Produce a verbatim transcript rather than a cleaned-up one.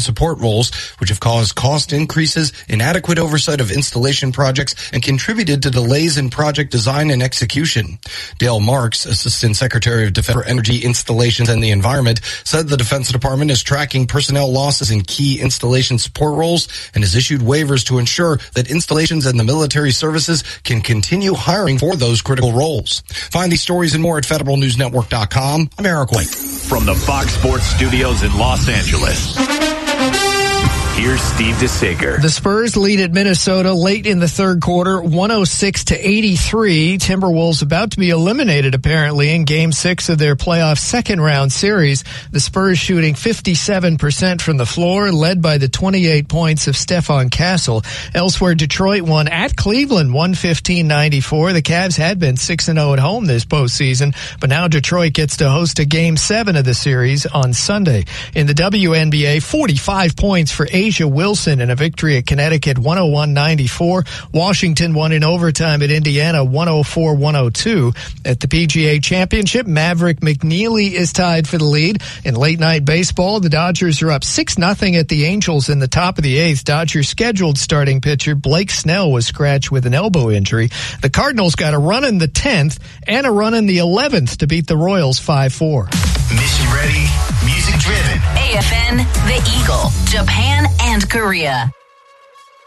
support roles, which have caused cost increases, inadequate oversight of installation projects, and contributed to delays in project design and execution. Dale Marks, Assistant Secretary of Defense for Energy Installations and the Environment, said the Defense Department is tracking personnel losses in key installation support roles and has issued waivers to ensure that installations and the military services can continue hiring for those critical roles. Find these stories and more at federal news network dot com. I'm Eric White. From the Fox Sports Studios in Los Angeles, here's Steve DeSager. The Spurs lead at Minnesota late in the third quarter, one oh six to eighty-three. Timberwolves about to be eliminated, apparently, in Game six of their playoff second-round series. The Spurs shooting fifty-seven percent from the floor, led by the twenty-eight points of Stephon Castle. Elsewhere, Detroit won at Cleveland, one fifteen ninety-four. The Cavs had been six and oh at home this postseason, but now Detroit gets to host a Game seven of the series on Sunday. In the W N B A, forty-five points for Asia Wilson in a victory at Connecticut, one oh one ninety-four. Washington won in overtime at Indiana, one oh four one oh two. At the P G A Championship, Maverick McNeely is tied for the lead. In late-night baseball, the Dodgers are up six nothing at the Angels in the top of the eighth. Dodgers scheduled starting pitcher Blake Snell was scratched with an elbow injury. The Cardinals got a run in the tenth and a run in the eleventh to beat the Royals five four. Mission ready, music driven. A F N, The Eagle, Japan, and Korea.